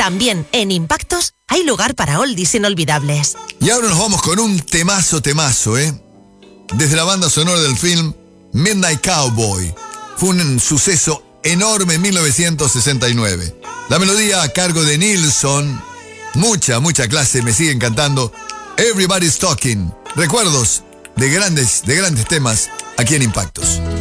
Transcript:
También en Impactos hay lugar para oldies inolvidables. Y ahora nos vamos con un temazo, desde la banda sonora del film Midnight Cowboy. Fue un suceso enorme en 1969. La melodía a cargo de Nilsson. Mucha clase, me siguen cantando. Everybody's Talking. Recuerdos de grandes temas aquí en Impactos.